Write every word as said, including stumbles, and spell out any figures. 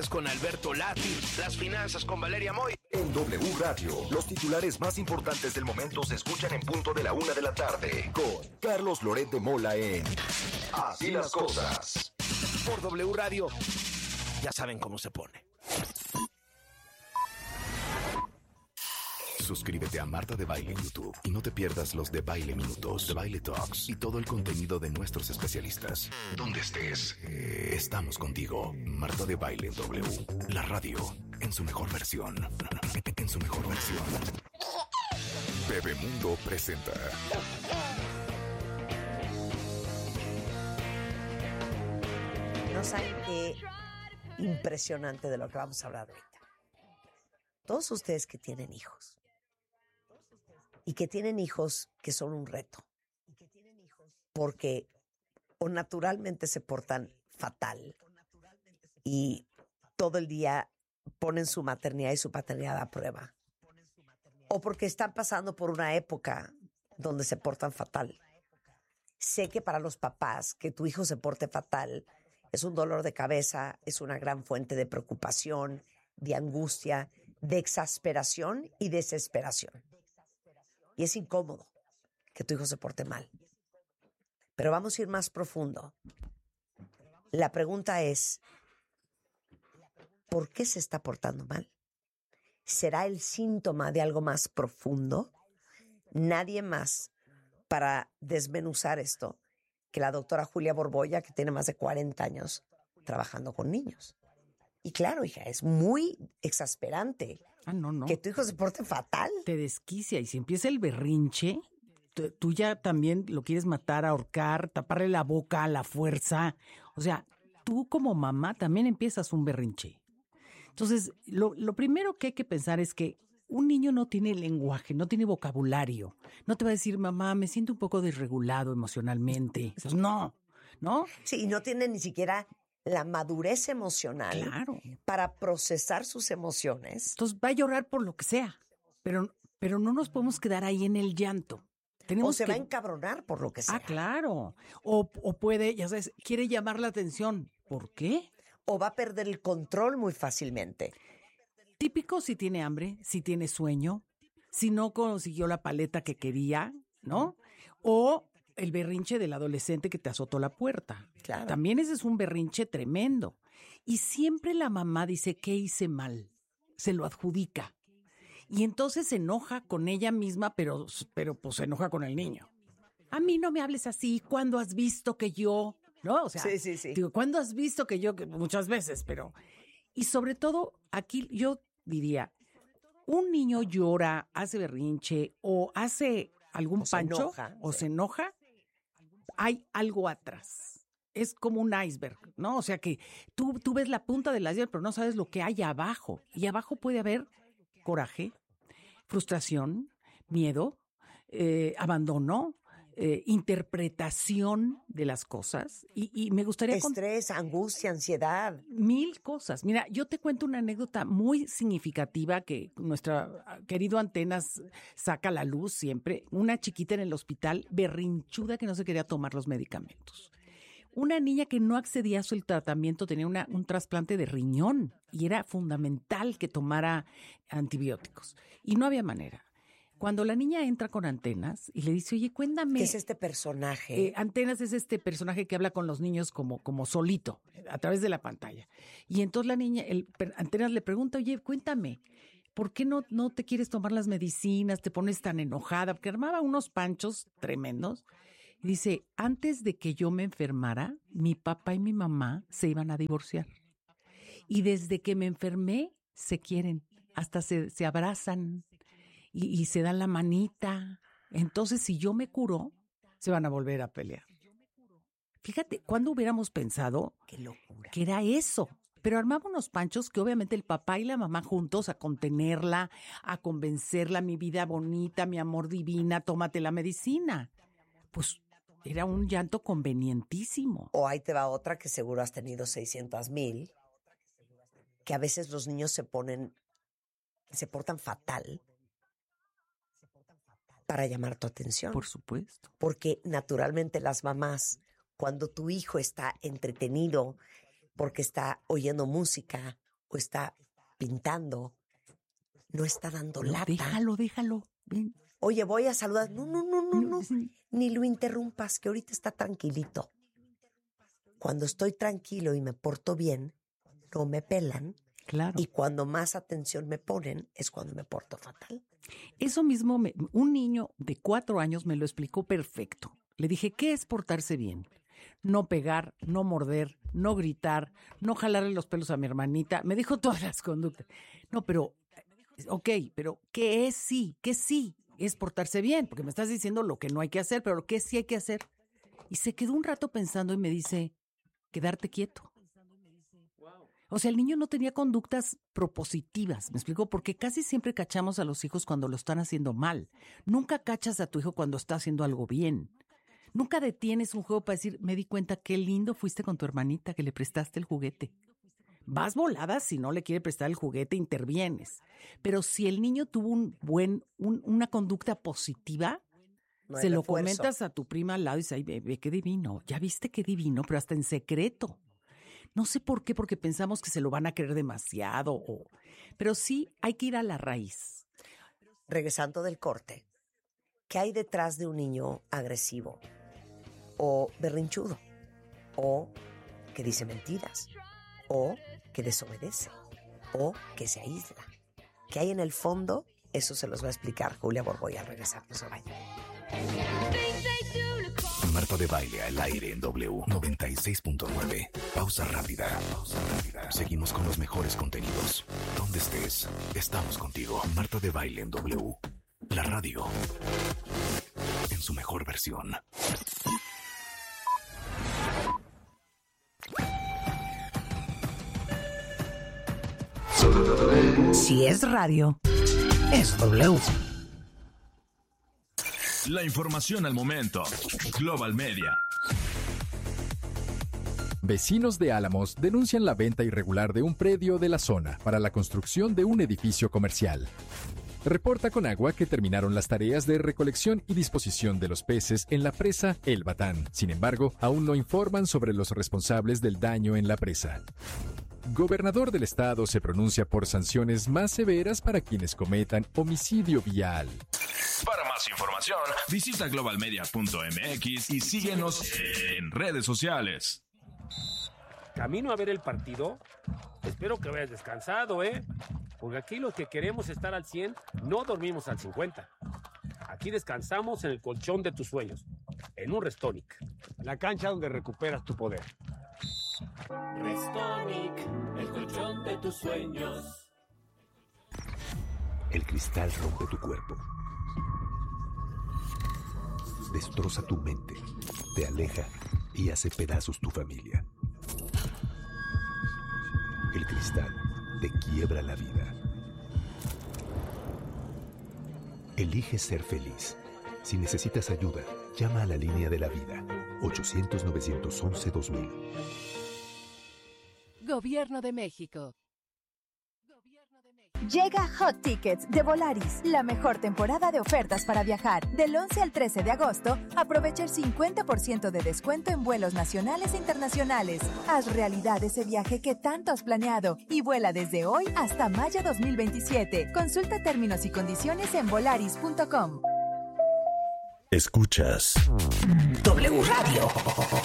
deportes con Alberto Lati, las finanzas con Valeria Moy. En W Radio, los titulares más importantes del momento se escuchan en punto de la una de la tarde con Carlos Loret de Mola en Así las cosas. Por W Radio, ya saben cómo se pone. Suscríbete a Marta de Baile en YouTube y no te pierdas los de Baile Minutos, de Baile Talks y todo el contenido de nuestros especialistas. Donde estés, eh, estamos contigo. Marta de Baile en W, la radio en su mejor versión. En su mejor versión. Bebemundo presenta. No saben qué impresionante de lo que vamos a hablar ahorita. Todos ustedes que tienen hijos y que tienen hijos que son un reto, porque o naturalmente se portan fatal y todo el día ponen su maternidad y su paternidad a prueba, o porque están pasando por una época donde se portan fatal. Sé que para los papás que tu hijo se porte fatal es un dolor de cabeza, es una gran fuente de preocupación, de angustia, de exasperación y desesperación. Y es incómodo que tu hijo se porte mal. Pero vamos a ir más profundo. La pregunta es, ¿por qué se está portando mal? ¿Será el síntoma de algo más profundo? Nadie más para desmenuzar esto que la doctora Julia Borbolla, que tiene más de cuarenta años trabajando con niños. Y claro, hija, es muy exasperante ah, no, no. que tu hijo se porte fatal. Te desquicia y si empieza el berrinche, tú, tú ya también lo quieres matar, ahorcar, taparle la boca a la fuerza. O sea, tú como mamá también empiezas un berrinche. Entonces, lo, lo primero que hay que pensar es que un niño no tiene lenguaje, no tiene vocabulario. No te va a decir, mamá, me siento un poco desregulado emocionalmente. Pues no, ¿no? Sí, y no tiene ni siquiera la madurez emocional claro. para procesar sus emociones. Entonces va a llorar por lo que sea, pero, pero no nos podemos quedar ahí en el llanto. Tenemos o se que... va a encabronar por lo que sea. Ah, claro. O, o puede, ya sabes, quiere llamar la atención. ¿Por qué? O va a perder el control muy fácilmente. Típico si tiene hambre, si tiene sueño, si no consiguió la paleta que quería, ¿no? O el berrinche del adolescente que te azotó la puerta. Claro. También ese es un berrinche tremendo. Y siempre la mamá dice, ¿qué hice mal? Se lo adjudica. Y entonces se enoja con ella misma, pero, pero pues se enoja con el niño. A mí no me hables así, ¿cuándo has visto que yo? ¿No? O sea, sí, sí, sí. Digo, ¿cuándo has visto que yo? Que muchas veces, pero... Y sobre todo, aquí yo diría, un niño llora, hace berrinche o hace algún o se pancho enoja, o sí. se enoja, hay algo atrás. Es como un iceberg, ¿no? O sea que tú, tú ves la punta del iceberg, pero no sabes lo que hay abajo. Y abajo puede haber coraje, frustración, miedo, eh, abandono, eh, interpretación de las cosas. Y, y me gustaría... Estrés, cont- angustia, ansiedad. Mil cosas. Mira, yo te cuento una anécdota muy significativa que nuestro querido Antenas saca a la luz siempre. Una chiquita en el hospital, berrinchuda, que no se quería tomar los medicamentos. Una niña que no accedía a su tratamiento, tenía una, un trasplante de riñón y era fundamental que tomara antibióticos. Y no había manera. Cuando la niña entra con Antenas y le dice, oye, cuéntame. ¿Qué es este personaje? Eh, Antenas es este personaje que habla con los niños como, como solito, a través de la pantalla. Y entonces la niña, el, Antenas le pregunta, oye, cuéntame, ¿por qué no, no te quieres tomar las medicinas? ¿Te pones tan enojada? Porque armaba unos panchos tremendos. Y dice, antes de que yo me enfermara, mi papá y mi mamá se iban a divorciar. Y desde que me enfermé, se quieren, hasta se, se abrazan. Y, y se dan la manita. Entonces, si yo me curo, se van a volver a pelear. Fíjate, ¿cuándo hubiéramos pensado Qué locura. que era eso? Pero armaba unos panchos que obviamente el papá y la mamá juntos a contenerla, a convencerla, mi vida bonita, mi amor divina, tómate la medicina. Pues era un llanto convenientísimo. O ahí te va otra que seguro has tenido seiscientos mil, que a veces los niños se ponen, se portan fatal para llamar tu atención. Por supuesto. Porque naturalmente las mamás, cuando tu hijo está entretenido porque está oyendo música o está pintando, no está dando lata. Déjalo, déjalo. Ven. Oye, voy a saludar. No, no, no, no, no. Ni lo interrumpas, que ahorita está tranquilito. Cuando estoy tranquilo y me porto bien, no me pelan. Claro. Y cuando más atención me ponen, es cuando me porto fatal. Eso mismo, me, un niño de cuatro años me lo explicó perfecto. Le dije, ¿qué es portarse bien? No pegar, no morder, no gritar, no jalarle los pelos a mi hermanita. Me dijo todas las conductas. No, pero, ok, pero ¿qué es sí? ¿Qué sí es portarse bien? Porque me estás diciendo lo que no hay que hacer, pero lo que sí hay que hacer. Y se quedó un rato pensando y me dice, quedarte quieto. O sea, el niño no tenía conductas propositivas, ¿me explico? Porque casi siempre cachamos a los hijos cuando lo están haciendo mal. Nunca cachas a tu hijo cuando está haciendo algo bien. Nunca detienes un juego para decir, me di cuenta qué lindo fuiste con tu hermanita que le prestaste el juguete. Vas volada si no le quiere prestar el juguete, intervienes. Pero si el niño tuvo un buen, un, una conducta positiva, no se lo refuerzo. Comentas a tu prima al lado y dices, ay, bebé, qué divino. Ya viste qué divino, pero hasta en secreto. No sé por qué, porque pensamos que se lo van a querer demasiado. O... Pero sí hay que ir a la raíz. Regresando del corte, ¿qué hay detrás de un niño agresivo? O berrinchudo, o que dice mentiras, o que desobedece, o que se aísla. ¿Qué hay en el fondo? Eso se los va a explicar Julia Borboya al regresar. No se vayan. Marta de Baile al aire en W noventa y seis punto nueve. Pausa rápida. Pausa rápida. Seguimos con los mejores contenidos. Donde estés, estamos contigo. Marta de Baile en W. La radio en su mejor versión. Si es radio, es W. La información al momento. Global Media. Vecinos de Álamos denuncian la venta irregular de un predio de la zona para la construcción de un edificio comercial. Reporta Conagua que terminaron las tareas de recolección y disposición de los peces en la presa El Batán. Sin embargo, aún no informan sobre los responsables del daño en la presa. Gobernador del estado se pronuncia por sanciones más severas para quienes cometan homicidio vial. Para más información, visita global media punto m x y síguenos en redes sociales. Camino a ver el partido. Espero que vayas descansado, ¿eh? Porque aquí los que queremos estar al cien no dormimos al cincuenta. Aquí descansamos en el colchón de tus sueños, en un Restonic, la cancha donde recuperas tu poder. Restonic, el colchón de tus sueños. El cristal rompe tu cuerpo. Destroza tu mente, te aleja y hace pedazos tu familia. El cristal te quiebra la vida. Elige ser feliz. Si necesitas ayuda, llama a la línea de la vida. ochocientos, novecientos once, dos mil. Gobierno de México. Llega Hot Tickets de Volaris, la mejor temporada de ofertas para viajar. Del once al trece de agosto, aprovecha el cincuenta por ciento de descuento en vuelos nacionales e internacionales. Haz realidad ese viaje que tanto has planeado y vuela desde hoy hasta mayo dos mil veintisiete. Consulta términos y condiciones en volaris punto com. Escuchas W Radio.